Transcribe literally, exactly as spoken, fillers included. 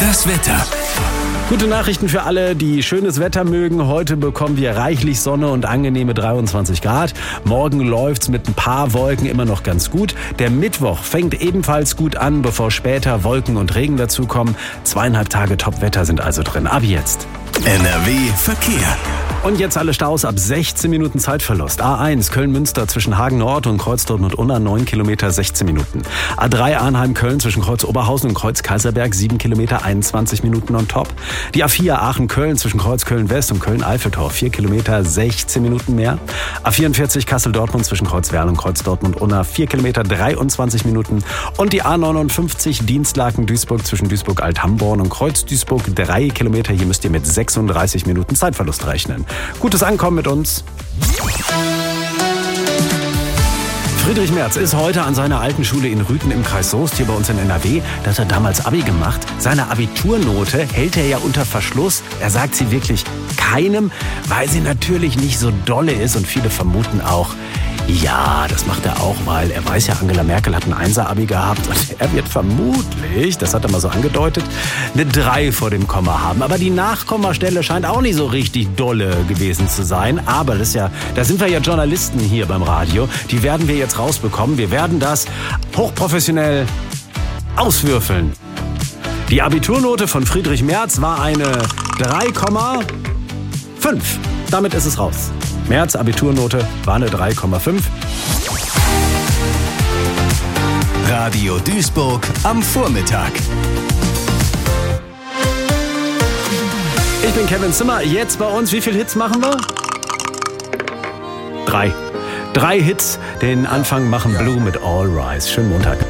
Das Wetter. Gute Nachrichten für alle, die schönes Wetter mögen. Heute bekommen wir reichlich Sonne und angenehme dreiundzwanzig Grad. Morgen läuft's mit ein paar Wolken immer noch ganz gut. Der Mittwoch fängt ebenfalls gut an, bevor später Wolken und Regen dazukommen. Zweieinhalb Tage Top-Wetter sind also drin. Ab jetzt. N R W Verkehr. Und jetzt alle Staus ab sechzehn Minuten Zeitverlust. A eins Köln-Münster zwischen Hagen Nord und Kreuz Dortmund-Unna neun Kilometer sechzehn Minuten. A drei Arnheim-Köln zwischen Kreuz Oberhausen und Kreuz Kaiserberg sieben Kilometer einundzwanzig Minuten on top. Die A vier Aachen-Köln zwischen Kreuz Köln-West und Köln-Eiffeltor vier Kilometer sechzehn Minuten mehr. A vierundvierzig Kassel-Dortmund zwischen Kreuz Werl und Kreuz Dortmund-Unna vier Kilometer dreiundzwanzig Minuten. Und die A neunundfünfzig Dienstlaken-Duisburg zwischen Duisburg-Alt-Hamborn und Kreuz Duisburg drei Kilometer. Hier müsst ihr mit sechsunddreißig Minuten Zeitverlust rechnen. Gutes Ankommen mit uns. Friedrich Merz ist heute an seiner alten Schule in Rüthen im Kreis Soest, hier bei uns in N R W. Da hat er damals Abi gemacht. Seine Abiturnote hält er ja unter Verschluss. Er sagt sie wirklich keinem, weil sie natürlich nicht so dolle ist. Und viele vermuten auch, ja, das macht er auch, weil er weiß ja, Angela Merkel hat ein Einser-Abi gehabt und er wird vermutlich, das hat er mal so angedeutet, eine drei vor dem Komma haben. Aber die Nachkommastelle scheint auch nicht so richtig dolle gewesen zu sein. Aber das ist ja, da sind wir ja Journalisten hier beim Radio. Die werden wir jetzt rausbekommen. Wir werden das hochprofessionell auswürfeln. Die Abiturnote von Friedrich Merz war eine drei Komma fünf. Damit ist es raus. Merz Abiturnote war eine drei Komma fünf. Radio Duisburg am Vormittag. Ich bin Kevin Zimmer. Jetzt bei uns, wie viele Hits machen wir? Drei. Drei Hits. Den Anfang machen Blue mit All Rise. Schönen Montag.